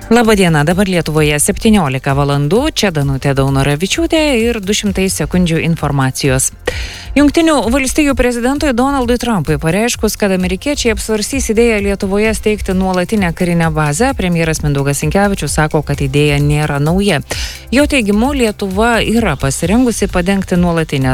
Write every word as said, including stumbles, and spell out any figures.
Labadiena, dabar Lietuvoje septyniolika valandų, čia Danutė Daunoravičiūtė ir du šimtai sekundžių informacijos. Jungtinių valstijų prezidentui Donaldui Trumpui pareiškus, kad amerikiečiai apsvarstys idėją Lietuvoje steigti nuolatinę karinę bazę, premjeras Mindaugas Sinkevičius sako, kad idėja nėra nauja. Jo teigimu, Lietuva yra pasirengusi padengti nuolatinę